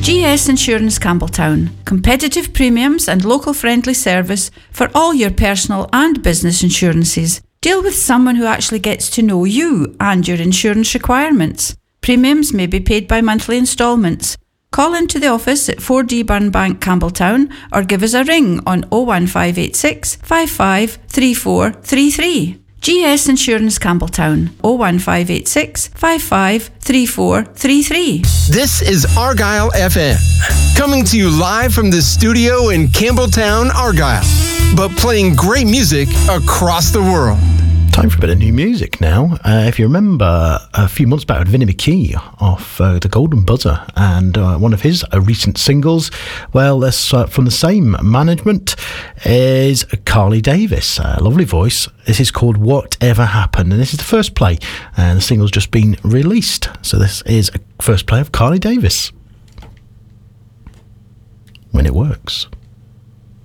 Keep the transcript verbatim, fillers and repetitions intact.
G S Insurance Campbelltown. Competitive premiums and local friendly service for all your personal and business insurances. Deal with someone who actually gets to know you and your insurance requirements. Premiums may be paid by monthly instalments. Call into the office at four D Burnbank, Campbelltown, or give us a ring on oh one five eight six, five five three four three three. G S Insurance Campbelltown, oh one five eight six, five five three four three three. This is Argyle F M, coming to you live from the studio in Campbelltown, Argyle, but playing great music across the world. Time for a bit of new music now. Uh, if you remember, a few months back, Vinnie McKee off uh, The Golden Buzzer, and uh, one of his uh, recent singles, well, this uh, from the same management, is Carly Davis. A lovely voice. This is called Whatever Happened, and this is the first play, and the single's just been released. So this is a first play of Carly Davis. When it works.